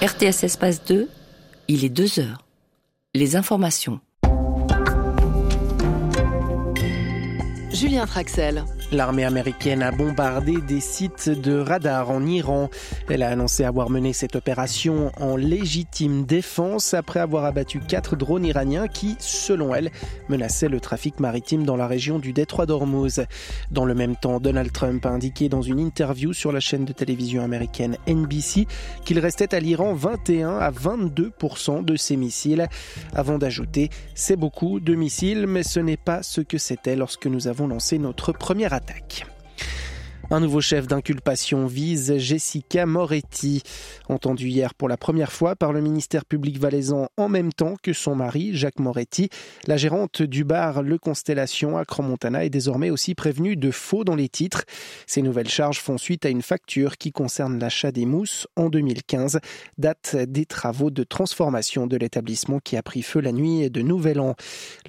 RTS Espace 2, il est 2h. Les informations. Julien Traxel. L'armée américaine a bombardé des sites de radar en Iran. Elle a annoncé avoir mené cette opération en légitime défense après avoir abattu 4 drones iraniens qui, selon elle, menaçaient le trafic maritime dans la région du détroit d'Ormuz. Dans le même temps, Donald Trump a indiqué dans une interview sur la chaîne de télévision américaine NBC qu'il restait à l'Iran 21 à 22% de ses missiles. Avant d'ajouter, c'est beaucoup de missiles, mais ce n'est pas ce que c'était lorsque nous avons lancé notre première attaque. Un nouveau chef d'inculpation vise Jessica Moretti. Entendue hier pour la première fois par le ministère public valaisan en même temps que son mari, Jacques Moretti, la gérante du bar Le Constellation à Crans-Montana est désormais aussi prévenue de faux dans les titres. Ces nouvelles charges font suite à une facture qui concerne l'achat des mousses en 2015, date des travaux de transformation de l'établissement qui a pris feu la nuit de Nouvel An.